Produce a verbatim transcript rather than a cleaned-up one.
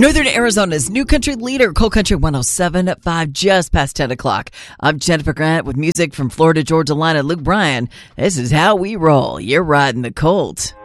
Northern Arizona's new country leader, Coal Country one oh seven point five, just past ten o'clock. I'm Jennifer Grant with music from Florida Georgia line and Luke Bryan. This is how we roll. You're riding the Colt.